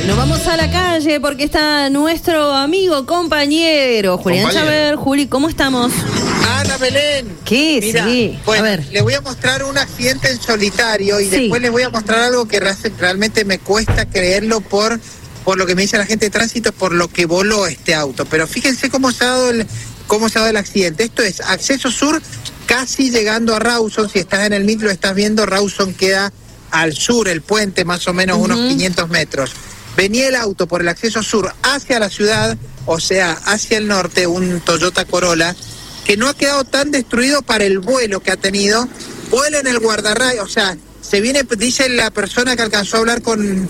Nos vamos a la calle porque está nuestro amigo, compañero Julián Chaver. Juli, ¿cómo estamos? Ana Belén. ¿Qué? Mira, Sí. bueno, a ver. les voy a mostrar un accidente en solitario y Sí. después les voy a mostrar algo que realmente me cuesta creerlo por lo que me dice la gente de tránsito, por lo que voló este auto. Pero fíjense cómo se ha dado el accidente. Esto es acceso sur, casi llegando a Rawson. Si estás en el MIT lo estás viendo, Rawson queda al sur, el puente más o menos unos 500 metros. Venía el auto por el acceso sur hacia la ciudad, o sea, hacia el norte, un Toyota Corolla, que no ha quedado tan destruido para el vuelo que ha tenido. Vuela en el guardarray, o sea, se viene, dice la persona que alcanzó a hablar con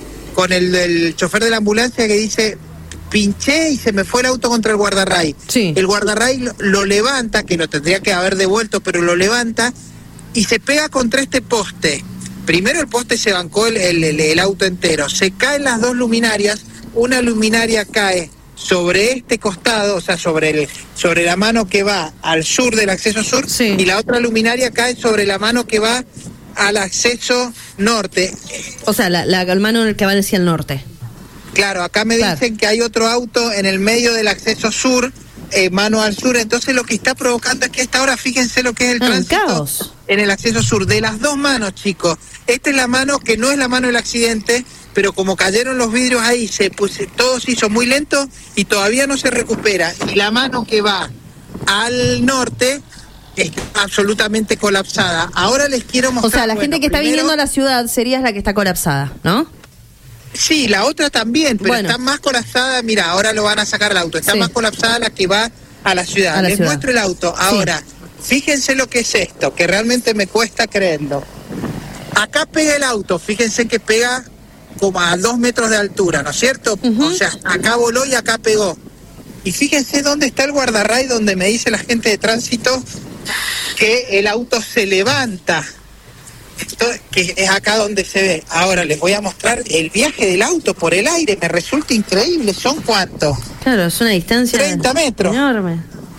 el chofer de la ambulancia, que dice, pinché y se me fue el auto contra el guardarray. Sí. El guardarray lo levanta, que lo tendría que haber devuelto, pero lo levanta y se pega contra este poste. Primero el poste se bancó el auto entero, se caen las dos luminarias, una luminaria cae sobre este costado, o sea, sobre la mano que va al sur del acceso sur, sí, y la otra luminaria cae sobre la mano que va al acceso norte. O sea, la mano que va hacia el norte. Claro, acá me dicen que hay otro auto en el medio del acceso sur, mano al sur, entonces lo que está provocando es que a esta hora, fíjense lo que es el tránsito caos en el acceso sur, de las dos manos, chicos. Esta es la mano que no es la mano del accidente, pero como cayeron los vidrios ahí, todo se hizo muy lento y todavía no se recupera. Y la mano que va al norte está absolutamente colapsada. Ahora les quiero mostrar... O sea, la gente que está viniendo a la ciudad sería la que está colapsada, ¿no? Sí, la otra también, pero bueno, está más colapsada. Mira, ahora lo van a sacar el auto. Está más colapsada la que va a la ciudad. Les muestro el auto. Ahora, fíjense lo que es esto, que realmente me cuesta creerlo. Acá pega el auto, fíjense que pega como a 2 metros de altura, ¿no es cierto? O sea, acá voló y acá pegó. Y fíjense dónde está el guardarray, donde me dice la gente de tránsito que el auto se levanta. Esto, que es acá donde se ve. Ahora les voy a mostrar el viaje del auto por el aire, me resulta increíble. ¿Son cuántos? Claro, es una distancia 30 metros. Enorme.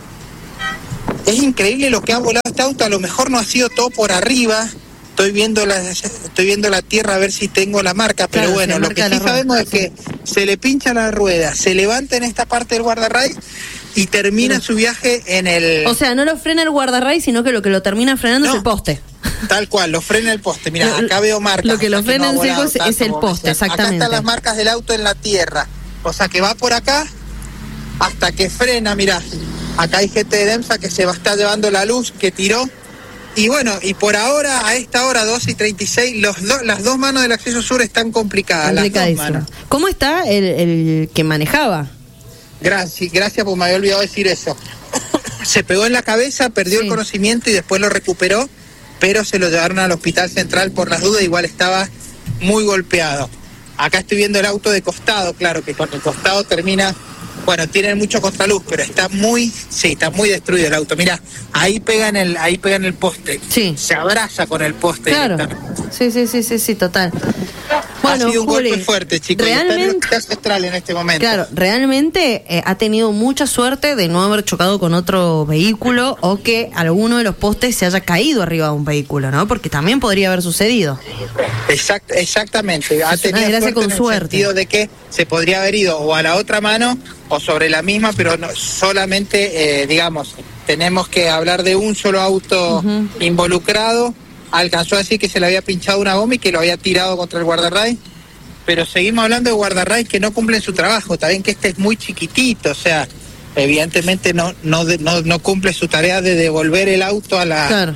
Es increíble lo que ha volado este auto. A lo mejor no ha sido todo por arriba. Estoy viendo la tierra a ver si tengo la marca, pero claro, bueno, lo que sí sabemos es que se le pincha la rueda, se levanta en esta parte del guardarray y termina su viaje en el... O sea, no lo frena el guardarray, sino que lo termina frenando es el poste. Tal cual, lo frena el poste. Mira, acá veo marcas. Lo que lo frena en seco es el poste, exactamente. Acá están las marcas del auto en la tierra. O sea, que va por acá hasta que frena, mira. Acá hay gente de Demsa que se va a estar llevando la luz que tiró. Y bueno, y por ahora, a esta hora, 2:36, las dos manos del acceso sur están complicadas. Las dos manos. ¿Cómo está el que manejaba? Gracias, porque me había olvidado decir eso. Se pegó en la cabeza, perdió el conocimiento y después lo recuperó, pero se lo llevaron al hospital central por las dudas, igual estaba muy golpeado. Acá estoy viendo el auto de costado, claro que con el costado termina... Bueno, tiene mucho contraluz, pero está muy destruido el auto. Mirá, ahí pega en el poste. Sí. Se abraza con el poste. Claro. Sí, total. Bueno, ha sido un Juli, golpe fuerte, chicos. Realmente, está en el hospital central en este momento. Claro, realmente ha tenido mucha suerte de no haber chocado con otro vehículo o que alguno de los postes se haya caído arriba de un vehículo, ¿no? Porque también podría haber sucedido. Exactamente. Ha tenido suerte con en el sentido de que se podría haber ido o a la otra mano o sobre la misma, pero no, solamente, digamos, tenemos que hablar de un solo auto involucrado. Alcanzó a decir que se le había pinchado una goma y que lo había tirado contra el guardarray, pero seguimos hablando de guardarray que no cumplen su trabajo. También que este es muy chiquitito, o sea, evidentemente no cumple su tarea de devolver el auto a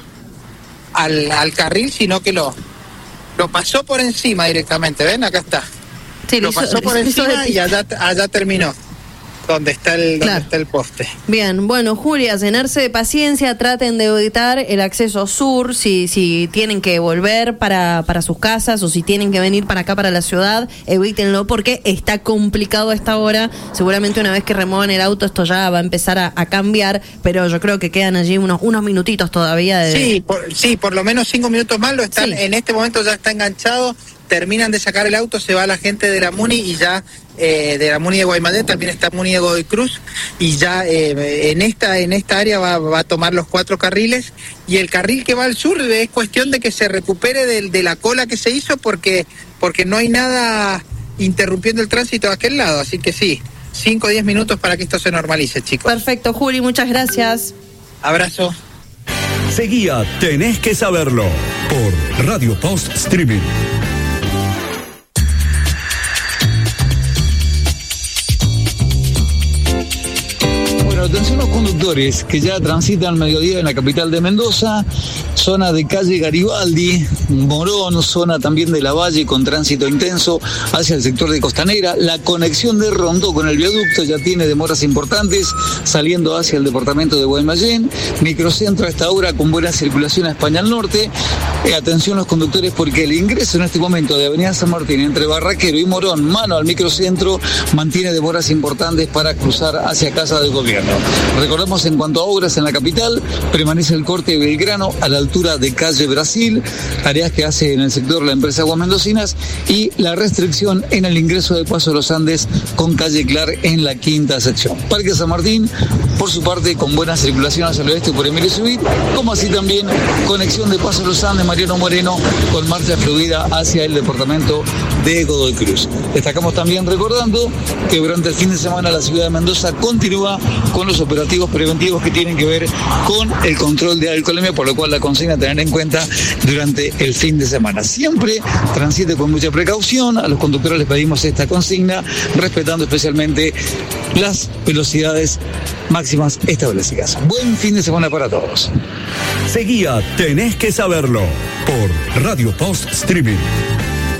al carril, sino que lo pasó por encima directamente. ¿Ven? Acá está. Sí, lo pasó por encima y allá terminó. Donde está el poste. Bien, bueno, Julia, llenarse de paciencia, traten de evitar el acceso sur, si tienen que volver para sus casas o si tienen que venir para acá, para la ciudad, evítenlo porque está complicado a esta hora. Seguramente una vez que remuevan el auto esto ya va a empezar a cambiar, pero yo creo que quedan allí unos minutitos todavía. Sí, por lo menos 5 minutos más lo están. En este momento ya está enganchado. Terminan de sacar el auto, se va la gente de la Muni y ya de la Muni de Guaymallén, también está Muni de Godoy Cruz y ya en esta área va a tomar los 4 carriles y el carril que va al sur es cuestión de que se recupere de la cola que se hizo porque no hay nada interrumpiendo el tránsito de aquel lado, así que sí, 5 o 10 minutos para que esto se normalice, chicos. Perfecto, Juli, muchas gracias. Abrazo. Seguía Tenés que Saberlo por Radio Post Streaming. Atención a los conductores que ya transitan al mediodía en la capital de Mendoza, zona de calle Garibaldi, Morón, zona también de La Valle con tránsito intenso hacia el sector de Costanera. La conexión de Rondó con el viaducto ya tiene demoras importantes saliendo hacia el departamento de Guaymallén. Microcentro a esta hora con buena circulación a España al norte. Atención a los conductores porque el ingreso en este momento de Avenida San Martín entre Barraquero y Morón, mano al microcentro, mantiene demoras importantes para cruzar hacia Casa del Gobierno. Recordemos, en cuanto a obras en la capital, permanece el corte de Belgrano a la altura de calle Brasil, tareas que hace en el sector la empresa Aguas Mendocinas, y la restricción en el ingreso de Paso de los Andes con calle Clark en la quinta sección. Parque San Martín, por su parte, con buena circulación hacia el oeste por Emilio Subit, como así también conexión de Paso de los Andes, Mariano Moreno, con marcha fluida hacia el departamento de Godoy Cruz. Destacamos también recordando que durante el fin de semana la ciudad de Mendoza continúa con los operativos preventivos que tienen que ver con el control de alcoholemia, por lo cual la consigna a tener en cuenta durante el fin de semana. Siempre transite con mucha precaución, a los conductores les pedimos esta consigna, respetando especialmente las velocidades máximas establecidas. Buen fin de semana para todos. Seguía Tenés que Saberlo por Radio Post Streaming.